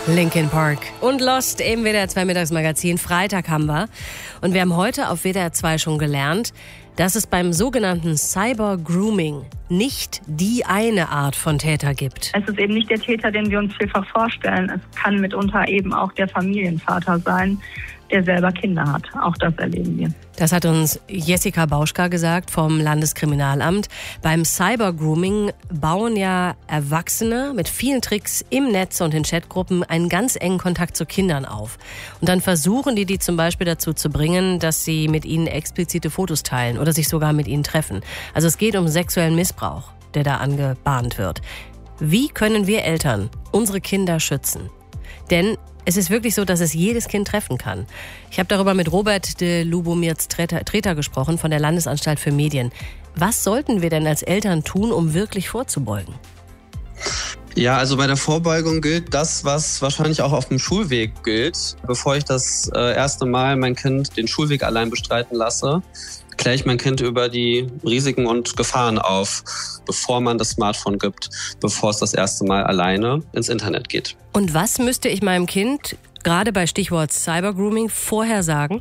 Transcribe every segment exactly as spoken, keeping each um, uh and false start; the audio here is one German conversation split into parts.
Linkin Park und Lost im W D R zwei Mittagsmagazin. Freitag haben wir. Und wir haben heute auf W D R zwei schon gelernt, dass es beim sogenannten Cyber-Grooming nicht die eine Art von Täter gibt. Es ist eben nicht der Täter, den wir uns vielfach vorstellen. Es kann mitunter eben auch der Familienvater sein, der selber Kinder hat. Auch das erleben wir. Das hat uns Jessica Bauschka gesagt vom Landeskriminalamt. Beim Cyber-Grooming bauen ja Erwachsene mit vielen Tricks im Netz und in Chatgruppen einen ganz engen Kontakt zu Kindern auf. Und dann versuchen die, die zum Beispiel dazu zu bringen, dass sie mit ihnen explizite Fotos teilen oder sich sogar mit ihnen treffen. Also es geht um sexuellen Missbrauch, der da angebahnt wird. Wie können wir Eltern unsere Kinder schützen? Denn es ist wirklich so, dass es jedes Kind treffen kann. Ich habe darüber mit Robert de Lubomirtz-Treter gesprochen von der Landesanstalt für Medien. Was sollten wir denn als Eltern tun, um wirklich vorzubeugen? Ja, also bei der Vorbeugung gilt das, was wahrscheinlich auch auf dem Schulweg gilt. Bevor ich das äh, erste Mal mein Kind den Schulweg allein bestreiten lasse, kläre ich mein Kind über die Risiken und Gefahren auf, bevor man das Smartphone gibt, bevor es das erste Mal alleine ins Internet geht. Und was müsste ich meinem Kind, gerade bei Stichwort Cybergrooming, vorher sagen?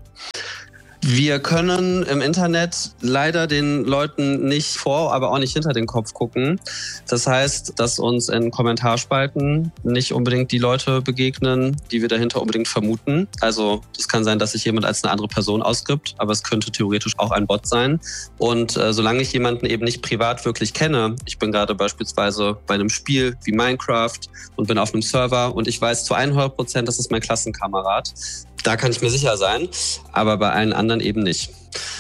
Wir können im Internet leider den Leuten nicht vor, aber auch nicht hinter den Kopf gucken. Das heißt, dass uns in Kommentarspalten nicht unbedingt die Leute begegnen, die wir dahinter unbedingt vermuten. Also es kann sein, dass sich jemand als eine andere Person ausgibt, aber es könnte theoretisch auch ein Bot sein. Und äh, solange ich jemanden eben nicht privat wirklich kenne, ich bin gerade beispielsweise bei einem Spiel wie Minecraft und bin auf einem Server und ich weiß zu hundert Prozent, das ist mein Klassenkamerad, da kann ich mir sicher sein, aber bei allen anderen eben nicht.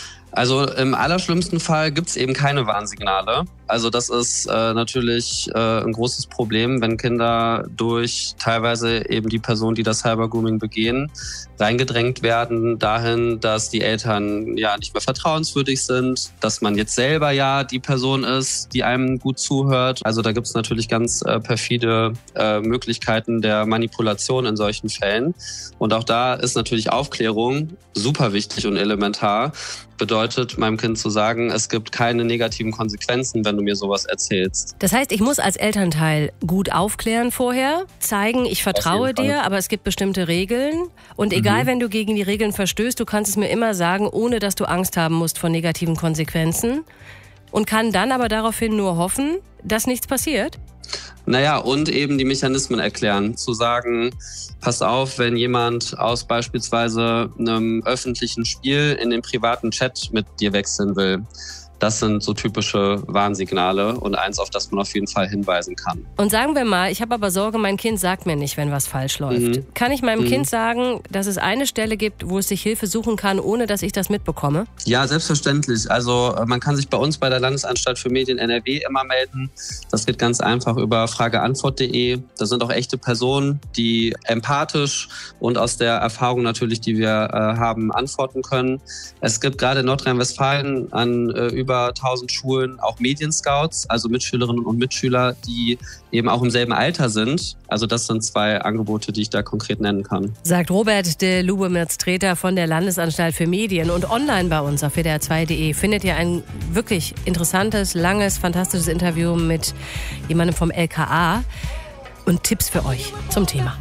Also im allerschlimmsten Fall gibt es eben keine Warnsignale. Also das ist äh, natürlich äh, ein großes Problem, wenn Kinder durch teilweise eben die Person, die das Cybergrooming begehen, reingedrängt werden dahin, dass die Eltern ja nicht mehr vertrauenswürdig sind, dass man jetzt selber ja die Person ist, die einem gut zuhört. Also da gibt es natürlich ganz äh, perfide äh, Möglichkeiten der Manipulation in solchen Fällen. Und auch da ist natürlich Aufklärung super wichtig und elementar. Bedeutet, meinem Kind zu sagen, es gibt keine negativen Konsequenzen, wenn du mir sowas erzählst. Das heißt, ich muss als Elternteil gut aufklären vorher, zeigen, ich vertraue dir, aber es gibt bestimmte Regeln. Und egal, mhm. wenn du gegen die Regeln verstößt, du kannst es mir immer sagen, ohne dass du Angst haben musst vor negativen Konsequenzen. Und kann dann aber daraufhin nur hoffen, dass nichts passiert. Naja, und eben die Mechanismen erklären. Zu sagen, pass auf, wenn jemand aus beispielsweise einem öffentlichen Spiel in den privaten Chat mit dir wechseln will. Das sind so typische Warnsignale und eins, auf das man auf jeden Fall hinweisen kann. Und sagen wir mal, ich habe aber Sorge, mein Kind sagt mir nicht, wenn was falsch läuft. Mhm. Kann ich meinem mhm. Kind sagen, dass es eine Stelle gibt, wo es sich Hilfe suchen kann, ohne dass ich das mitbekomme? Ja, selbstverständlich. Also man kann sich bei uns bei der Landesanstalt für Medien N R W immer melden. Das geht ganz einfach über frage antwort punkt de. Da sind auch echte Personen, die empathisch und aus der Erfahrung natürlich, die wir äh, haben, antworten können. Es gibt gerade in Nordrhein-Westfalen an äh, über tausend Schulen auch Medienscouts, also Mitschülerinnen und Mitschüler, die eben auch im selben Alter sind. Also das sind zwei Angebote, die ich da konkret nennen kann. Sagt Robert de Lubomirtz-Treter von der Landesanstalt für Medien. Und online bei uns auf W D R zwei punkt de findet ihr ein wirklich interessantes, langes, fantastisches Interview mit jemandem vom L K A und Tipps für euch zum Thema.